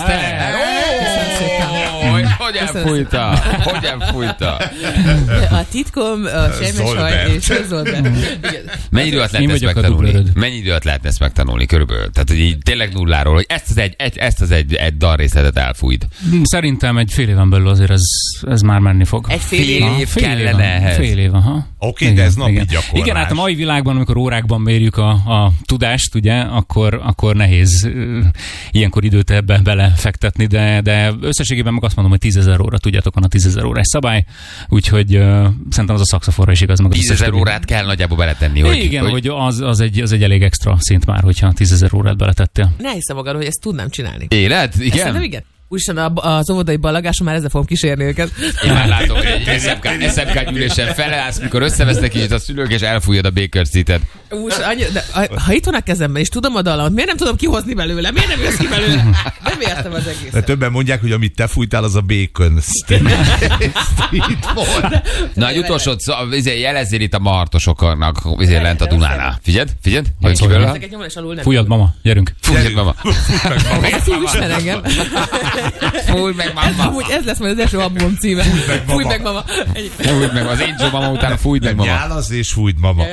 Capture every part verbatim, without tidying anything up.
Eszter! Hogy elfújta? Hogy elfújta? A titkom, a sejmeshaj és a Zolbert. Mennyi idő alatt lehetne ezt megtanulni? Mennyi idő alatt lehetne ezt megtanulni körülbelül? Tehát, hogy így tényleg nulláról, hogy ezt az egy, egy, ezt az egy, egy dalrészletet elfújt. Szerintem egy fél éven belül azért ez, ez már menni fog. Egy fél, fél év, év fél kellene év, ehhez. Fél év, aha. Oké, okay, de ez napi gyakorlás. Igen, hát a mai világban, amikor órákban mérjük a, a tudást, ugye, akkor, akkor nehéz uh, ilyenkor időt ebbe belefektetni, de, de összességében meg azt mondom, hogy tízezer óra, tudjátok, van a tízezer órás szabály, úgyhogy uh, szerintem az a szaxofonra is igaz. tízezer órát kell nagyjából beletenni. Hogy, igen, hogy, hogy az, az, egy, az egy elég extra szint már, hogyha tízezer órát beletettél. Ne hiszem magadról, hogy ezt tudnám csinálni. Élet? Igen? Szerintem igen. Úgyhogy az óvodai ballagáson már ezzel fogom kísérni őket. Én már látom, hogy egy es em ká gyűlésen feleállsz, mikor összevesznek így a szülők, és elfújod a Baker Street-et. Ús, annyi, de, ha itt van a kezemben, és tudom a dallamot, miért nem tudom kihozni belőle? Miért nem jössz ki belőle? Nem értem az egészet. De többen mondják, hogy amit te fújtál, az a Bacon Street volt. Na, egy utolsó, jelezzél itt a martosoknak, izé lent a Dunánál. Figyeld, figyeld, jön ki belőle. Fújjad, mama, gyerünk. Fújjad, mama. Ez fiú ismer engem. Fújj meg, mama. Amúgy ez lesz majd az első album címe. Fújj meg, mama. Fújj meg, az Angel mama után fújj meg, mama. Nyálasz és fújj, mama.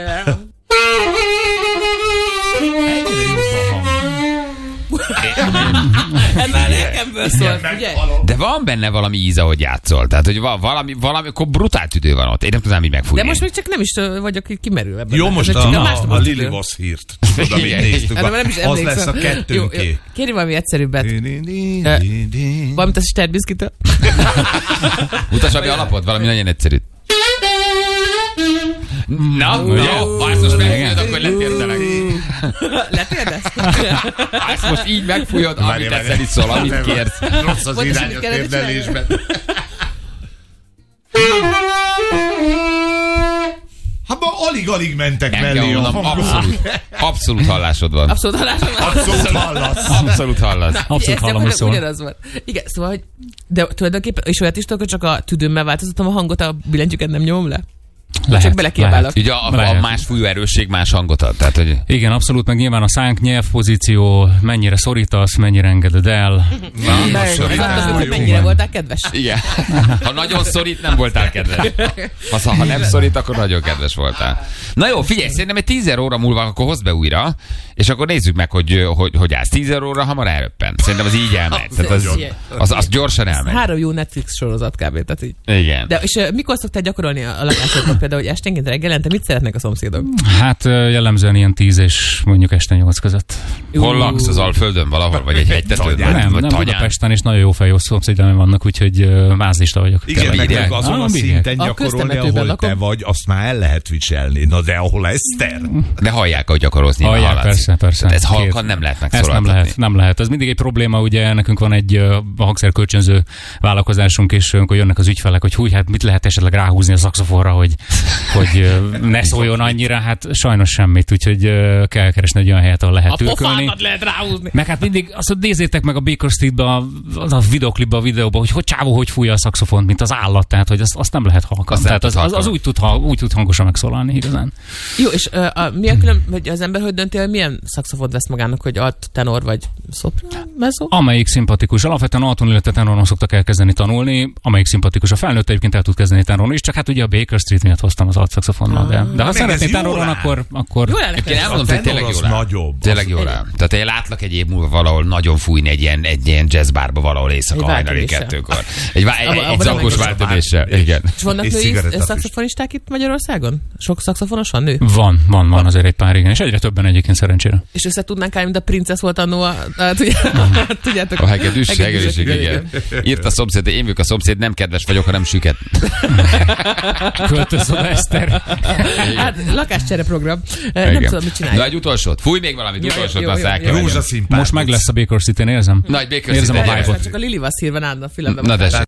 Ez már lelkemből szólt, ugye? De van benne valami íz, ahogy játszol. Tehát, hogy valami, valami, akkor brutál tüdő van ott. Én nem tudnám így megfújni. De most még csak nem is vagyok kimerülve. Jó, most a, a, a Lili Voss hírt. Tudod, amit néztük. Az lesz a kettőnké. Kérj valami egyszerűbbet. Valamint a Sterbiszkitől. Mutass valami alapot, valami nagyon egyszerű. Na, jó, ha ezt most megfújod, akkor letérdelek. Letérdesz? Ezt most így megfújod, amit ezzel itt szól, amit kérsz. Rossz az irány a térdelésben. Hát ma alig-alig mentek mellé. Abszolút, abszolút hallásod van. Abszolút hallásod van. Abszolút hallasz. Abszolút hallasz. Na, abszolút hallom, hogy szól. Ugyanaz volt. Igen, szóval, hogy de tulajdonképpen, és olyat is tudok, hogy csak a tüdőmmel változtatom a hangot, a billentyűket nem nyomom le? Lehet, csak belekiabálok. Ugye a, a, a más fújó erősség más hangot ad. Tehát, hogy... Igen, abszolút, meg nyilván a szánk nyelvpozíció, mennyire szorítasz, mennyire engeded el. Na, ez attól, hogy mennyire voltál kedves. Igen. Ha nagyon szorít, nem voltál kedves. Ha, ha nem szorít, akkor nagyon kedves voltál. Na jó, figyelj, szerintem egy tízezer óra múlva akkor hozd be újra, és akkor nézzük meg, hogy hogy, hogy állsz. Tízezer óra hamar elröppen. Szerintem az így elmegy. Tehát az, az, az gyorsan elmegy. Három jó Netflix sorozat kb. Tehát így. Igen. De és uh, mikor szoktál gyakorolni a lakásodban például, hogy esténként reggelente mit szeretnek a szomszédok? Hát jellemzően ilyen tíz és mondjuk este nyolc között. Hol laksz, az Alföldön valahol, vagy egy hegytetőn? Nem, vagy nem Tanyán? Budapesten, és nagyon jó fejó szomszédaim vannak, úgyhogy uh, vázlista vagyok. Igen, meg azon ah, a szinten gyakorolni, ahol lakom. te vagy, azt már el lehet viselni. Na de ahol Eszter? De hallják, hogy gyakorozni. Hallják, persze, persze. Tehát ez halkan nem lehet megszólaltatni. Ezt nem lehet, nem lehet. Ez mindig egy probléma, ugye nekünk van egy uh, hangszerkölcsönző vállalkozásunk, és amikor jönnek az ügyfelek, hogy húj, hát mit lehet esetleg ráhúzni a szaxofonra, hogy, hogy uh, ne szóljon annyira, hát sajnos semmit, úgyhogy uh, kell keresni egy olyan helyet, ahol lehet tűrkölni. A pofámat lehet ráhúzni. Meg hát mindig azt mondja, nézzétek meg a Baker Streetbe, a, a videoklipbe, a videóban, hogy hogy csávó, hogy fújja a szaxofont, mint az állat, tehát hogy azt, azt nem lehet halkan. Tehát az, az, az úgy, tud, úgy tud hangosan megszólalni igazán. Jó, és uh, a, mi a külön, hogy az ember hogy dönti, hogy milyen szaxofont vesz magának, hogy alt, tenor vagy szoprán, mezzo? Amelyik szimpatikus. Alapvetően alton, illetve tenoron szoktak elkezdeni tanulni, amelyik szimpatikus. A felnőtt egyébként el tud kezdeni tenoron is, csak hát ugye a Baker Street miatt hoztam az alt szaxofonnal. De, de ha szeretnél tenoron, akkor, akkor... Jól el Én elmondom, hogy tényleg jól áll. Nagyobb. Tényleg jól áll. Tehát én látlak egy év múlva valahol nagyon fújni egy ilyen, egy ilyen jazzbárba valahol éjszaka hajnali kettőkor. Egy, egy, egy zakos váltövéssel. Igen. És vannak női szaxofonisták itt Magyarországon? Sok szaxofonos van nő? Van, van, van azért egy pár, igen. És egyre többen egyébként szerencsére. És össze tudnánk állni, mint a Princess volt annó a... Tudjátok? A hegedűs, hegedűs, igen. Írt a szomszéd, én vagyok a szomszéd, nem kedves vagyok, hanem süket. Költöz oda, Eszter. Hát lakáscsere program. Nem tudom, mit csináljuk. Na, egy utolsót. Fújj még valamit, utolsót, azt el kell. Rózsaszínpár. Most meg lesz a Baker City-n, érzem? Na, egy Baker Érzem a City-n. vibe-ot. Csak a Lili Voss hírben állna a filmben. Na, de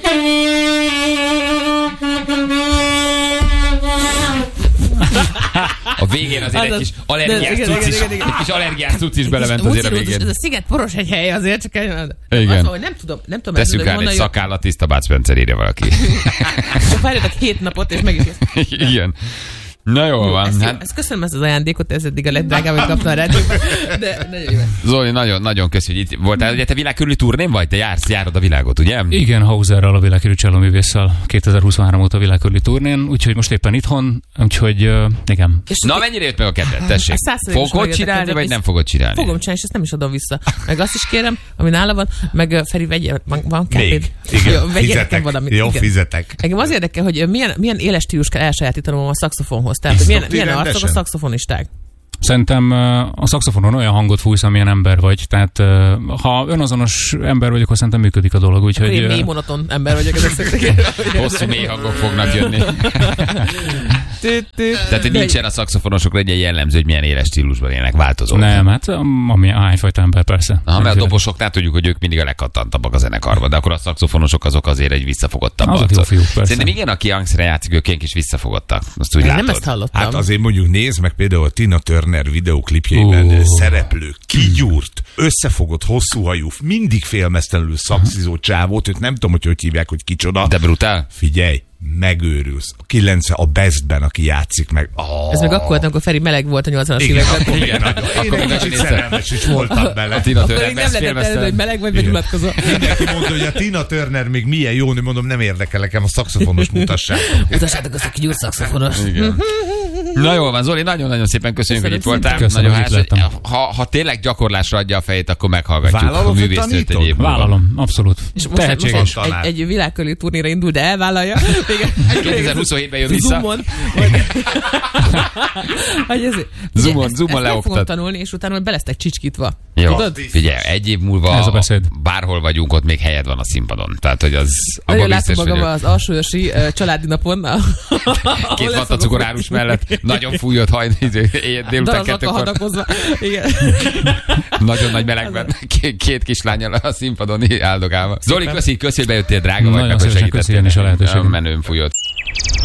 a végén azért egy kis allergiás cucc is, egy kis allergiás cucc is belement azért a végén. Ez a sziget poros egy hely azért, csak igen. Azt, nem tudom, nem tudom. Teszünk rá egy szakállat, tiszta Bud Spencer írja valaki. Csak várjatok hét napot, és meg is. Igen. Na jól van. Ezt, Hát... ezt köszönöm ezt az ajándékot, ez eddig a legdrágább, hogy kaptam a rádióban. De nagyon jó. Zoli, nagyon, nagyon köszönjük, hogy itt voltál. Ugye te világkörüli turnén vagy? Te jársz, járod a világot, ugye? Igen, Hauserrel, a világkörüli csellóművésszel kétezer-huszonhárom óta világkörüli turnén, úgyhogy most éppen itthon, úgyhogy uh, igen. És Na, mennyire jött meg a kedved? Tessék. Fogod csinálni, vagy nem fogod csinálni? Fogom csinálni, és ezt nem is adom vissza. Meg azt is kérem, ami nála van, meg Feri, vegyél, van Még. Igen, fizetek. Valamit. Jó, igen. fizetek. Engem az érdekel, hogy milyen, milyen éles stílus kell elsajátítanom a szaxofonhoz. Tehát milyen, milyen arcok a szaxofonisták. Szerintem a szaxofonon olyan hangot fújsz, amilyen ember vagy. Tehát ha önazonos ember vagy, akkor szerintem működik a dolog. Úgyhogy, én mély monoton ember vagyok ezek szerint. Hosszú mély hangok fognak jönni. Tehát, hogy nincsen a szaxofonosokra egy jellemző, hogy milyen éles stílusban élnek, változó. Nem, hát ami hányfajta ember persze. Aha, mert a doposoknál tudjuk, hogy ők mindig a legkattantabbak a zenekarban, de akkor a szaxofonosok azok azért egy visszafogottabb arcok. Szerintem igen, aki hangszere játszik, ők ilyen kis visszafogottak. Azt úgy látod. Nem ezt hallottam. Hát azért mondjuk nézd meg például a Tina Turner videóklipjeiben uh. szereplő, kigyúrt, összefogott, hosszú hajú, mindig félmeztelenül szakszizó csávót, őt nem tudom, hogy hogy hívják, hogy kicsoda. De brutál. Figyelj, megőrülsz. A kilencven a Bestben, aki játszik meg. Oh. Ez meg akkor volt, amikor Feri meleg volt a nyolcvanas években. Igen, akkor még kicsit szerelmes is voltam bele. A Tina Turner nem lehetett előtt, hogy meleg vagy, vagy unatkozol. Mindenki mondta, hogy a Tina Turner még milyen jó, hogy mondom, nem érdekel nekem, a szaxofonos mutassátok. Mutassátok azt, aki gyúrt szaxofonos. Na jól van, Zoli, nagyon-nagyon szépen köszönjük, hogy itt voltál. Nagyon hálás, ha, ha tényleg gyakorlásra adja a fejét, akkor meghallgatjuk. Vállalod, a művésztőt egy Vállalom, abszolút. És most, most egy, egy világkörüli turnéra indul, de elvállalja. kétezer-huszonhétben jön vissza. Zoomon. Zoomon, Zoomon leoktat. Ezt fogom tanulni, és utána be lesztek csicskítva. Jó, figyelj, egy év múlva bárhol vagyunk, ott még helyed van a színpadon. Tehát, hogy az abban biztos vagyok. Nagyon látom magam az alsóörsi uh, családi napon. Két vatta cukorárus mellett, nagyon fújott hajn, délután kettőkor. Nagyon nagy melegben, két kislánnyal a színpadon áldogálva. Zoli, köszi, köszi, hogy bejöttél, drága vagy, meg hogy segítettél. Köszi, a lehetőséget. Menőn fújott.